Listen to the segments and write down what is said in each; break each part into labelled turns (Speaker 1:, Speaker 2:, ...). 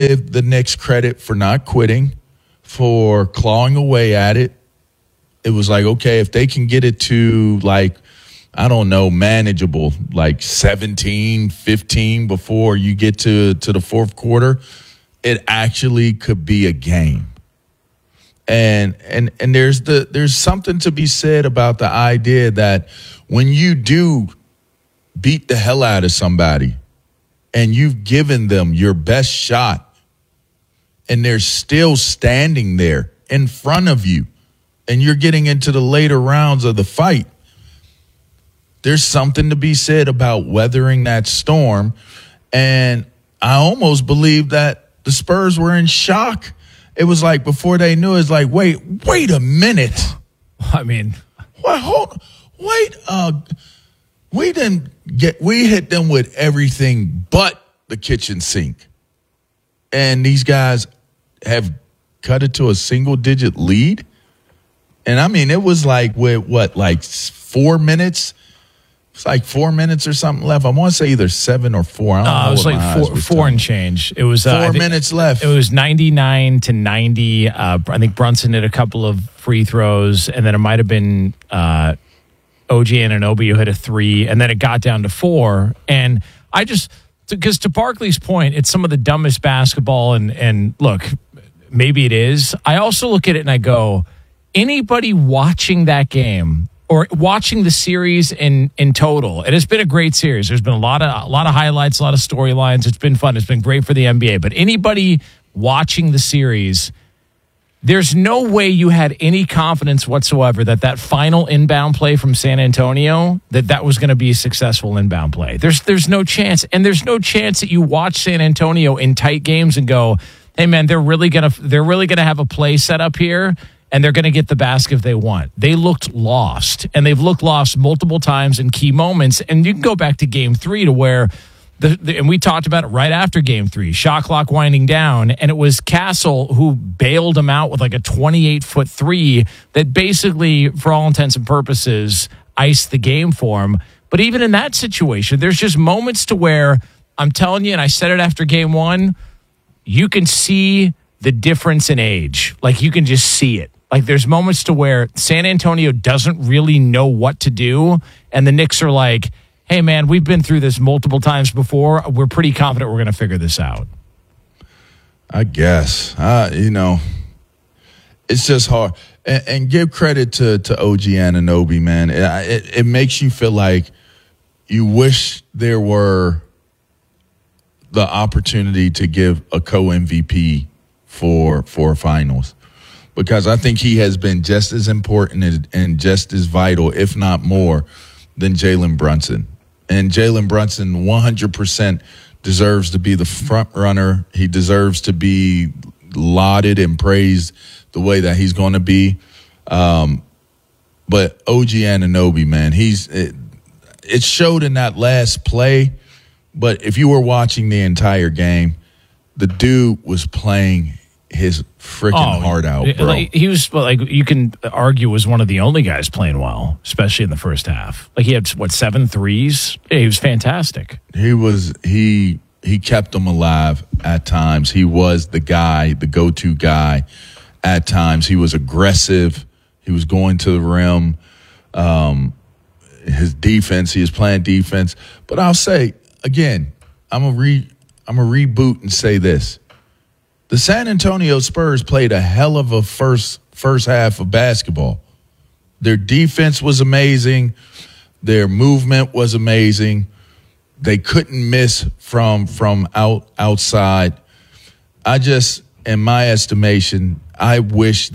Speaker 1: give the Knicks credit for not quitting, for clawing away at it. It was like, okay, if they can get it to manageable, like 17, 15 before you get to the fourth quarter, it actually could be a game. And there's something to be said about the idea that when you do beat the hell out of somebody and you've given them your best shot and they're still standing there in front of you and you're getting into the later rounds of the fight, there's something to be said about weathering that storm. And I almost believe that the Spurs were in shock. It was like before they knew, it's like, wait a minute.
Speaker 2: I mean,
Speaker 1: we hit them with everything but the kitchen sink. And these guys have cut it to a single digit lead. And I mean, it was like with 4 minutes? It's like 4 minutes or something left. I want to say either 7 or 4. I don't know.
Speaker 2: It was like four and change. It was
Speaker 1: 4 minutes left.
Speaker 2: It was 99-90. I think Brunson hit a couple of free throws, and then it might have been OG Anunoby who hit a 3, and then it got down to 4. And because to Barkley's point, it's some of the dumbest basketball. And look, maybe it is. I also look at it and I go, anybody watching that game or watching the series in total, it has been a great series. There's been a lot of highlights, a lot of storylines. It's been fun. It's been great for the NBA. But anybody watching the series, there's no way you had any confidence whatsoever that final inbound play from San Antonio, that was going to be a successful inbound play. There's no chance. And there's no chance that you watch San Antonio in tight games and go, hey man, they're really gonna have a play set up here, and they're going to get the basket if they want. They looked lost, and they've looked lost multiple times in key moments. And you can go back to Game 3 to where, and we talked about it right after Game 3, shot clock winding down, and it was Castle who bailed him out with like a 28-foot 3 that basically, for all intents and purposes, iced the game for him. But even in that situation, there's just moments to where, I'm telling you, and I said it after Game 1, you can see the difference in age. Like, you can just see it. Like, there's moments to where San Antonio doesn't really know what to do, and the Knicks are like, hey, man, we've been through this multiple times before. We're pretty confident we're going to figure this out.
Speaker 1: I guess. It's just hard. And give credit to OG Anunoby, man. It makes you feel like you wish there were the opportunity to give a co-MVP for finals, because I think he has been just as important and just as vital, if not more, than Jalen Brunson. And Jalen Brunson 100% deserves to be the front runner. He deserves to be lauded and praised the way that he's going to be. But OG Anunoby, man, it showed in that last play. But if you were watching the entire game, the dude was playing his freaking heart out, bro.
Speaker 2: Like, he was, like, you can argue, was one of the only guys playing well, especially in the first half. Like, he had 7 threes. Yeah, he was fantastic. He
Speaker 1: kept them alive at times. He was the guy, the go-to guy at times. He was aggressive. He was going to the rim. His defense, he was playing defense. But I'll say again, I'm a reboot and say this. The San Antonio Spurs played a hell of a first half of basketball. Their defense was amazing. Their movement was amazing. They couldn't miss from outside. In my estimation, I wish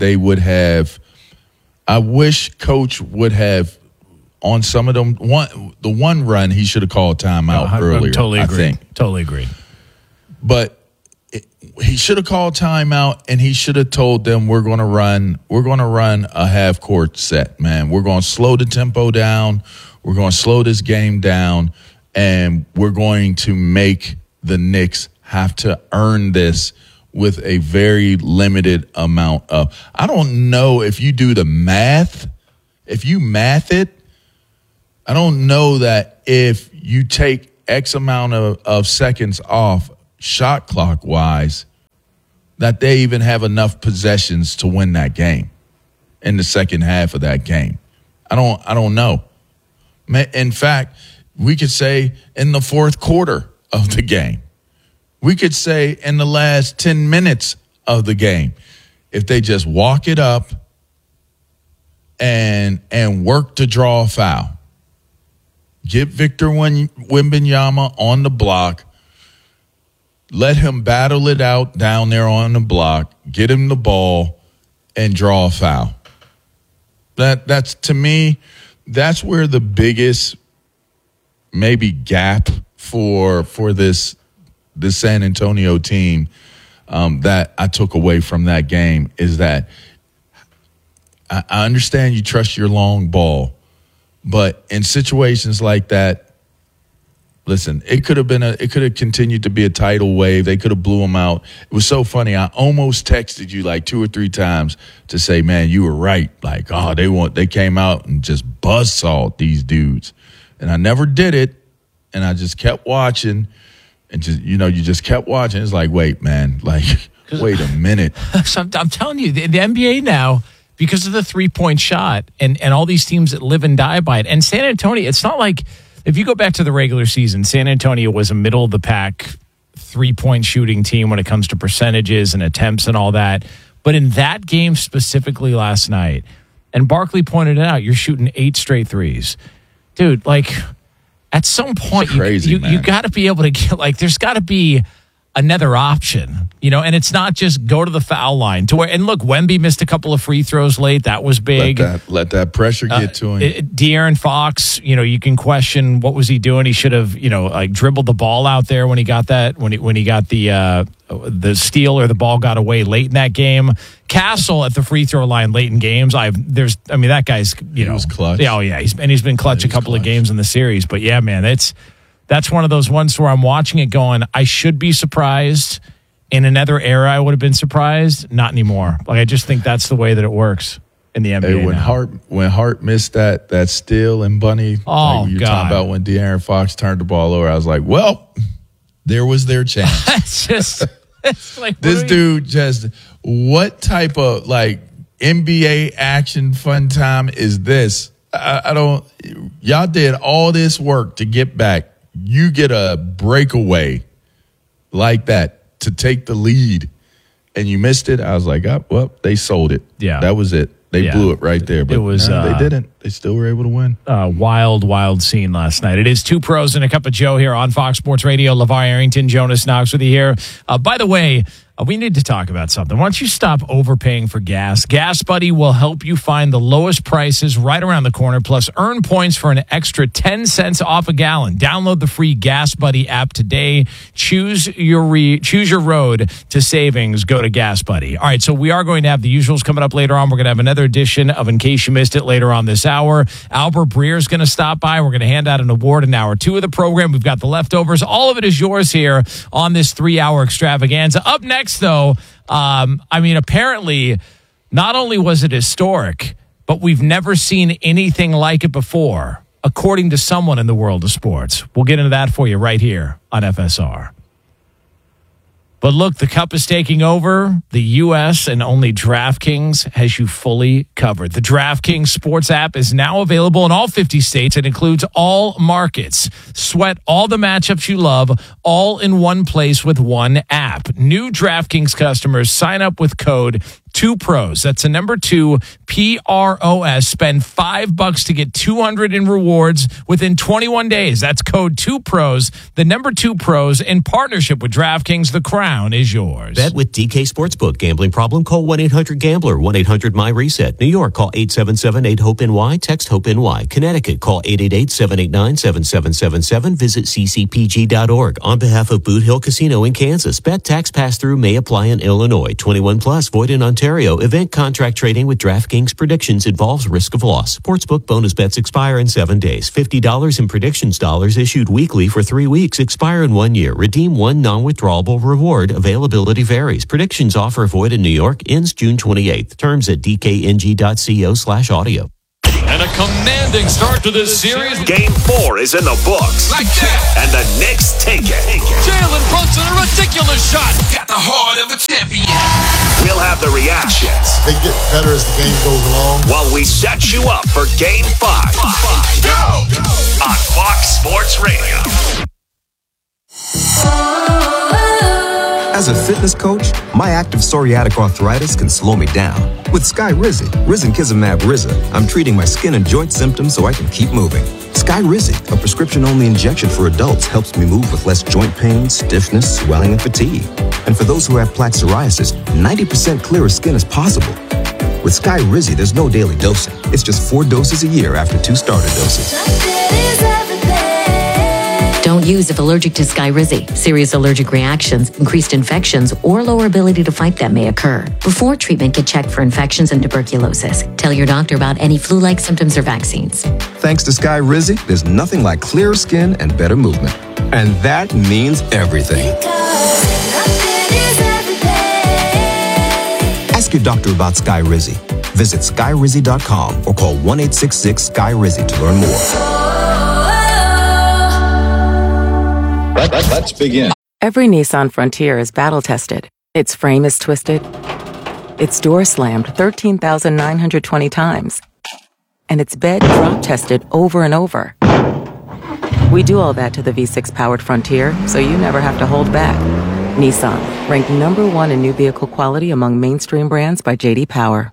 Speaker 1: Coach would have, on some of them, the one run, he should have called timeout earlier.
Speaker 2: Totally agree.
Speaker 1: But he should have called timeout, and he should have told them, we're going to run a half court set, man. We're going to slow the tempo down. We're going to slow this game down, and we're going to make the Knicks have to earn this with a very limited amount of. I don't know if you do the math. If you math it, I don't know that if you take X amount of seconds off shot clock wise, that they even have enough possessions to win that game in the second half of that game. I don't know. In fact, we could say in the fourth quarter of the game. We could say in the last 10 minutes of the game. If they just walk it up and work to draw a foul. Get Victor Wembanyama on the block. Let him battle it out down there on the block. Get him the ball and draw a foul. That's to me, that's where the biggest maybe gap for this San Antonio team that I took away from that game is that I understand you trust your long ball, but in situations like that, listen, it could have continued to be a tidal wave. They could have blew them out. It was so funny. I almost texted you like 2 or 3 times to say, man, you were right. Like, they came out and just buzzsawed these dudes. And I never did it. And I just kept watching and just, you just kept watching. It's like, wait, man, like, wait a minute.
Speaker 2: So I'm telling you, the NBA now, because of the 3-point shot and all these teams that live and die by it. And San Antonio, it's not like, if you go back to the regular season, San Antonio was a middle-of-the-pack 3-point shooting team when it comes to percentages and attempts and all that. But in that game specifically last night, and Barkley pointed it out, you're shooting 8 straight threes. Dude, like, at some point, you got to be able to get, like, there's got to be another option, and it's not just go to the foul line to where, and look, Wemby missed a couple of free throws late. That was big.
Speaker 1: Let that pressure get to him.
Speaker 2: De'Aaron Fox, you can question what was he doing. He should have, like dribbled the ball out there when he got that, when he got the steal or the ball got away late in that game. Castle at the free throw line late in games. That guy's,
Speaker 1: he was clutch.
Speaker 2: Oh yeah. He's been clutch a couple of games in the series, but yeah, man, that's one of those ones where I'm watching it going, I should be surprised. In another era, I would have been surprised. Not anymore. Like, I just think that's the way that it works in the NBA
Speaker 1: when Hart missed that steal and Bunny,
Speaker 2: like
Speaker 1: you're
Speaker 2: God.
Speaker 1: talking about when De'Aaron Fox turned the ball over, I was like, well, there was their chance.
Speaker 2: it's like,
Speaker 1: this dude just, what type of, like, NBA action fun time is this? Y'all did all this work to get back. You get a breakaway like that to take the lead, and you missed it. I was like, well, they sold it.
Speaker 2: Yeah.
Speaker 1: That was it. They blew it right there. But they didn't. They still were able to win.
Speaker 2: Wild scene last night. It is 2 pros and a cup of Joe here on Fox Sports Radio. LeVar Arrington, Jonas Knox with you here. By the way, we need to talk about something. Why don't you stop overpaying for gas? Gas Buddy will help you find the lowest prices right around the corner, plus earn points for an extra 10 cents off a gallon. Download the free Gas Buddy app today. Choose your road to savings. Go to Gas Buddy. All right, so we are going to have the usuals coming up later on. We're going to have another edition of In Case You Missed It later on this hour. Albert Breer is going to stop by. We're going to hand out an award in hour 2 of the program. We've got the leftovers. All of it is yours here on this 3-hour extravaganza. Up next, though, apparently not only was it historic, but we've never seen anything like it before, according to someone in the world of sports. We'll get into that for you right here on FSR. But look, the Cup is taking over the U.S. and only DraftKings has you fully covered. The DraftKings Sports app is now available in all 50 states. It includes all markets. Sweat all the matchups you love, all in one place with one app. New DraftKings customers sign up with code 2pros. That's the number 2 PROS. Spend $5 to get $200 in rewards within 21 days. That's code 2pros. The number 2 pros in partnership with DraftKings. The crown is yours.
Speaker 3: Bet with DK Sportsbook. Gambling problem? Call 1-800-GAMBLER. 1-800-MY-RESET. New York, call 877-8-HOPE-NY. Text HOPE-NY. Connecticut, call 888-789-7777. Visit ccpg.org. On behalf of Boot Hill Casino in Kansas, bet tax pass-through may apply in Illinois. 21 plus, void in Ontario. Event contract trading with DraftKings predictions involves risk of loss. Sportsbook bonus bets expire in 7 days. $50 in predictions dollars issued weekly for 3 weeks. Expire in 1 year. Redeem one non-withdrawable reward. Availability varies. Predictions offer void in New York. Ends June 28th. Terms at dkng.co/audio.
Speaker 4: And a commanding start to this series.
Speaker 5: Game 4 is in the books.
Speaker 4: Like that.
Speaker 5: And the Knicks take it.
Speaker 4: Jalen Brunson, a ridiculous shot.
Speaker 6: Got the heart of a champion.
Speaker 5: reactions.
Speaker 6: They get better as the game goes along.
Speaker 5: While we set you up for Game 5. Go! On Fox Sports Radio.
Speaker 7: As a fitness coach, my active psoriatic arthritis can slow me down. With Skyrizi, Risankizumab Riza, I'm treating my skin and joint symptoms so I can keep moving. Skyrizi, a prescription-only injection for adults, helps me move with less joint pain, stiffness, swelling, and fatigue. And for those who have plaque psoriasis, 90% clearer skin is possible. With Skyrizi, there's no daily dosing. It's just 4 doses a year after 2 starter doses.
Speaker 8: Don't use if allergic to Skyrizi. Serious allergic reactions, increased infections, or lower ability to fight them may occur. Before treatment, get checked for infections and tuberculosis. Tell your doctor about any flu-like symptoms or vaccines.
Speaker 7: Thanks to Skyrizi, there's nothing like clearer skin and better movement. And that means everything. Ask your doctor about Skyrizi. Visit Skyrizi.com or call 1-866-SKY-RIZI to learn more.
Speaker 9: Let's begin.
Speaker 10: Every Nissan Frontier is battle-tested. Its frame is twisted. Its door slammed 13,920 times. And its bed drop-tested over and over. We do all that to the V6-powered Frontier, so you never have to hold back. Nissan, ranked #1 in new vehicle quality among mainstream brands by J.D. Power.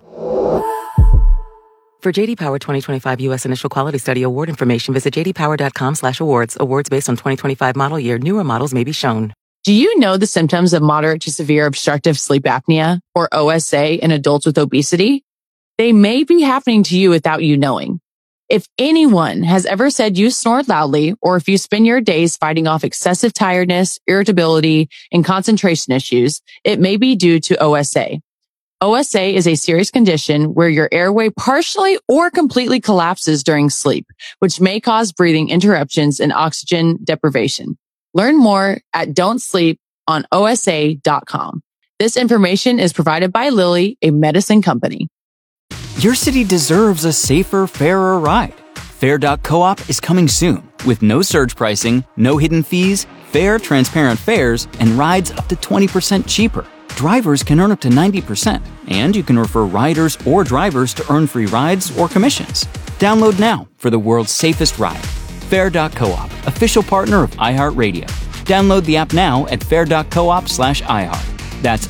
Speaker 10: For J.D. Power 2025 U.S. Initial Quality Study Award information, visit jdpower.com/awards. Awards based on 2025 model year. Newer models may be shown.
Speaker 11: Do you know the symptoms of moderate to severe obstructive sleep apnea, or OSA, in adults with obesity? They may be happening to you without you knowing. If anyone has ever said you snore loudly, or if you spend your days fighting off excessive tiredness, irritability, and concentration issues, it may be due to OSA. OSA is a serious condition where your airway partially or completely collapses during sleep, which may cause breathing interruptions and oxygen deprivation. Learn more at don'tsleeponosa.com. This information is provided by Lilly, a medicine company.
Speaker 12: Your city deserves a safer, fairer ride. Fair.coop is coming soon with no surge pricing, no hidden fees, fair, transparent fares, and rides up to 20% cheaper. Drivers can earn up to 90%, and you can refer riders or drivers to earn free rides or commissions. Download now for the world's safest ride. Fair.coop, official partner of iHeartRadio. Download the app now at fair.coop/iHeart. That's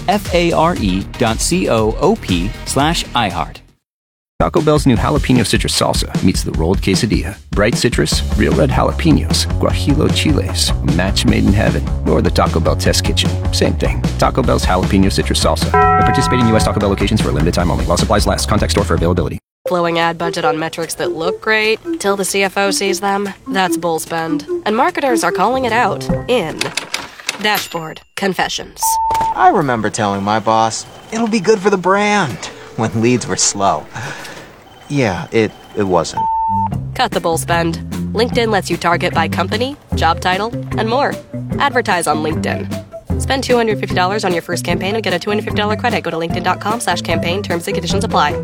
Speaker 12: FARE.coop/iHeart.
Speaker 13: Taco Bell's new jalapeno citrus salsa meets the rolled quesadilla. Bright citrus, real red jalapenos, guajillo chiles, a match made in heaven. Or the Taco Bell test kitchen. Same thing. Taco Bell's jalapeno citrus salsa. At participating U.S. Taco Bell locations for a limited time only. While supplies last. Contact store for availability.
Speaker 14: Blowing ad budget on metrics that look great till the CFO sees them. That's bull spend. And marketers are calling it out in Dashboard Confessions.
Speaker 15: I remember telling my boss, it'll be good for the brand, when leads were slow. Yeah, it wasn't.
Speaker 14: Cut the bull spend. LinkedIn lets you target by company, job title, and more. Advertise on LinkedIn. Spend $250 on your first campaign and get a $250 credit. Go to linkedin.com/campaign. Terms and conditions apply.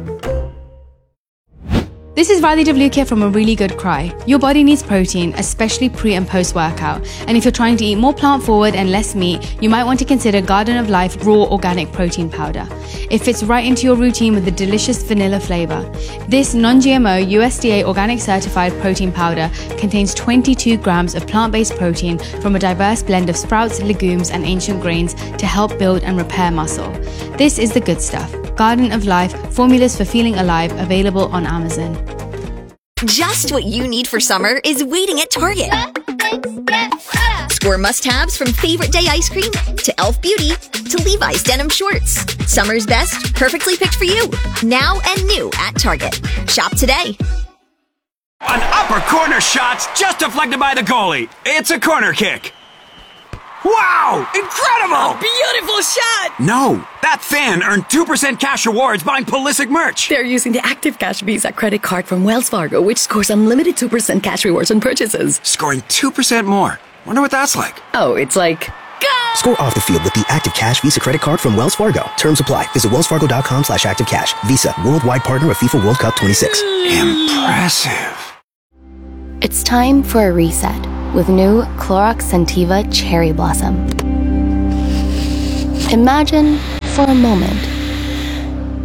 Speaker 16: This is Radhi Devlukia from A Really Good Cry. Your body needs protein, especially pre and post workout. And if you're trying to eat more plant forward and less meat, you might want to consider Garden of Life Raw Organic Protein Powder. It fits right into your routine with a delicious vanilla flavor. This non-GMO USDA organic certified protein powder contains 22 grams of plant-based protein from a diverse blend of sprouts, legumes, and ancient grains to help build and repair muscle. This is the good stuff. Garden of Life, formulas for feeling alive, available on Amazon.
Speaker 17: Just what you need for summer is waiting at Target. Score must-haves from Favorite Day ice cream to Elf Beauty to Levi's denim shorts. Summer's best, perfectly picked for you. Now and new at Target. Shop today.
Speaker 18: An upper corner shot's just deflected by the goalie. It's a corner kick. Wow! Incredible!
Speaker 19: A beautiful shot!
Speaker 18: No, that fan earned 2% cash rewards buying Pulisic merch.
Speaker 19: They're using the Active Cash Visa credit card from Wells Fargo, which scores unlimited 2% cash rewards on purchases.
Speaker 18: Scoring 2% more. Wonder what that's like.
Speaker 19: Oh, it's like... Go!
Speaker 20: Score off the field with the Active Cash Visa credit card from Wells Fargo. Terms apply. Visit wellsfargo.com/activecash. Visa, worldwide partner of FIFA World Cup 26.
Speaker 18: Impressive.
Speaker 21: It's time for a reset with new Clorox Scentiva Cherry Blossom. Imagine, for a moment,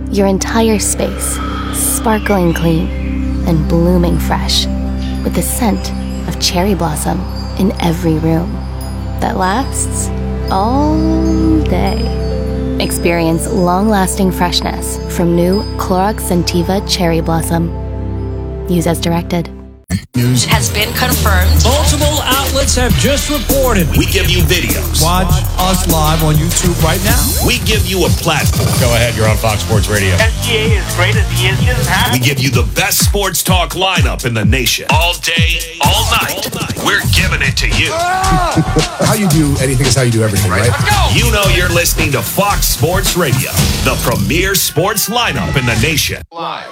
Speaker 21: Your entire space, sparkling clean and blooming fresh, with the scent of cherry blossom in every room that lasts all day. Experience long-lasting freshness from new Clorox Scentiva Cherry Blossom. Use as directed.
Speaker 1: News has been confirmed.
Speaker 22: Multiple outlets have just reported.
Speaker 5: We give you videos.
Speaker 22: Watch us live on YouTube right now.
Speaker 5: We give you a platform.
Speaker 2: Go ahead, you're on Fox Sports Radio.
Speaker 23: SGA is great as he is. He doesn't have
Speaker 5: We give you the best sports talk lineup in the nation. All day, all night. We're giving it to you.
Speaker 6: How you do anything is how you do everything, right?
Speaker 5: Let's go. You know you're listening to Fox Sports Radio, the premier sports lineup in the nation.
Speaker 23: Live.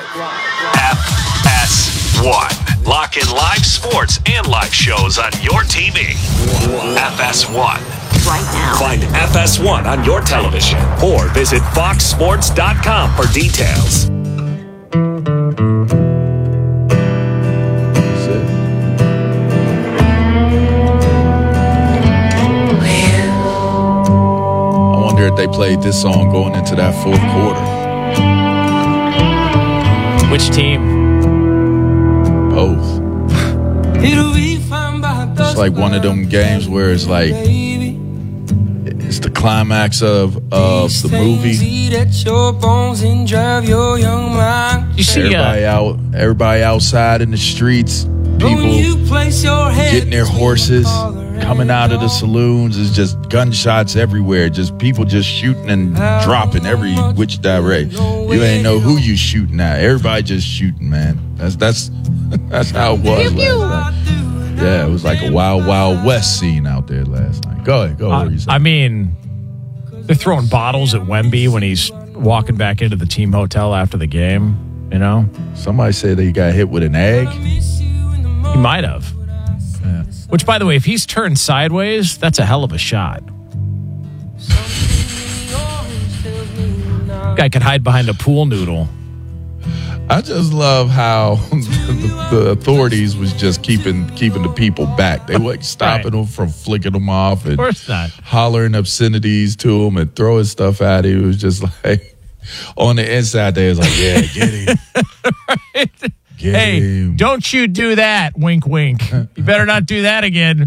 Speaker 5: FS1. Lock in live sports and live shows on your TV. FS1.
Speaker 1: Right now.
Speaker 5: Find FS1 on your television or visit foxsports.com for details.
Speaker 24: I wonder if they played this song going into that fourth quarter.
Speaker 2: Which team?
Speaker 24: Both. It's like one of them games where it's like it's the climax of the movie.
Speaker 2: You see
Speaker 24: everybody outside in the streets, people getting their horses, coming out of the saloons. It's just gunshots everywhere, just people just shooting and dropping every which direction. You ain't know who you shooting at. Everybody just shooting, man. That's how it was last night. Yeah, it was like a Wild Wild West scene out there last night. Go ahead. What were you saying?
Speaker 2: I mean, they're throwing bottles at Wemby when he's walking back into the team hotel after the game, you know?
Speaker 24: Somebody said that he got hit with an egg.
Speaker 2: He might have. Yeah. Which, by the way, if he's turned sideways, that's a hell of a shot. Guy could hide behind a pool noodle.
Speaker 24: I just love how the authorities was just keeping the people back. They weren't stopping them from flicking them off and
Speaker 2: of course not.
Speaker 24: Hollering obscenities to him and throwing stuff at him. It was just like on the inside they was like, yeah, get him.
Speaker 2: Right?
Speaker 24: Get him.
Speaker 2: Don't you do that, wink, wink. You better not do that again.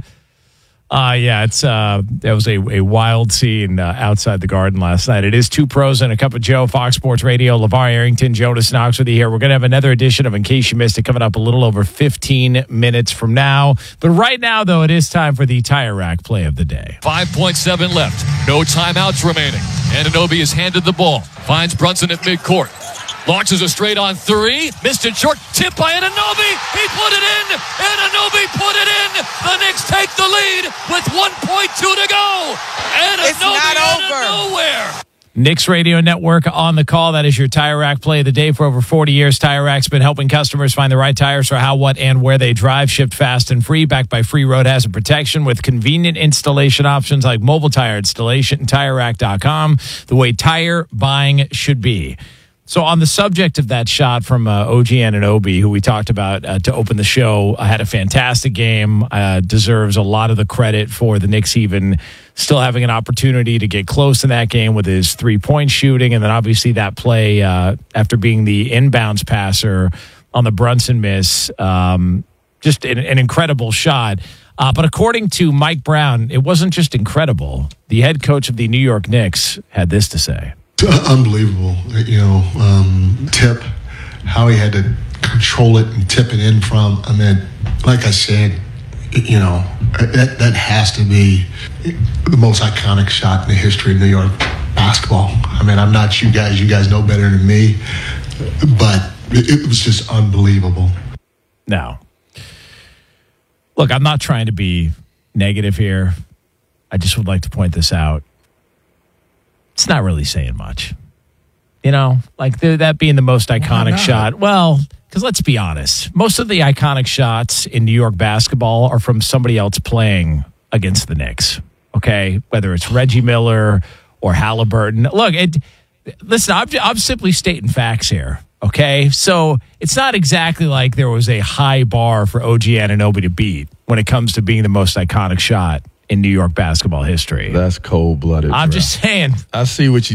Speaker 2: That was a wild scene outside the Garden last night. It is Two Pros and a Cup of Joe, Fox Sports Radio. LeVar Arrington, Jonas Knox with you here. We're going to have another edition of In Case You Missed It coming up a little over 15 minutes from now. But right now, though, it is time for the Tire Rack play of the day.
Speaker 4: 5.7 left. No timeouts remaining. Anunoby is handed the ball. Finds Brunson at midcourt. Launches a straight on three. Missed it short. Tip by Anunoby. He put it in. Anunoby put it in. The Knicks take the lead with 1.2 to go. Anunoby out of nowhere.
Speaker 2: Knicks Radio Network on the call. That is your Tire Rack play of the day. For over 40 years, Tire Rack's been helping customers find the right tires for how, what, and where they drive. Shipped fast and free, backed by free road hazard protection with convenient installation options like mobile tire installation and TireRack.com. The way tire buying should be. So on the subject of that shot from OG Anunoby, who we talked about to open the show, had a fantastic game, deserves a lot of the credit for the Knicks even still having an opportunity to get close in that game with his three-point shooting. And then obviously that play after being the inbounds passer on the Brunson miss, just an incredible shot. But according to Mike Brown, it wasn't just incredible. The head coach of the New York Knicks had this to say.
Speaker 6: Unbelievable, tip, how he had to control it and tip it in from. I mean, like I said, that has to be the most iconic shot in the history of New York basketball. I mean, I'm not you guys know better than me, but it was just unbelievable.
Speaker 2: Now, look, I'm not trying to be negative here. I just would like to point this out. It's not really saying much. Like that being the most iconic shot. Well, because let's be honest, most of the iconic shots in New York basketball are from somebody else playing against the Knicks. Okay? Whether it's Reggie Miller or Halliburton. Look, listen, I'm simply stating facts here. Okay? So it's not exactly like there was a high bar for OG Anunoby to beat when it comes to being the most iconic shot in New York basketball history.
Speaker 24: That's cold-blooded.
Speaker 2: I'm just saying.
Speaker 24: I see what you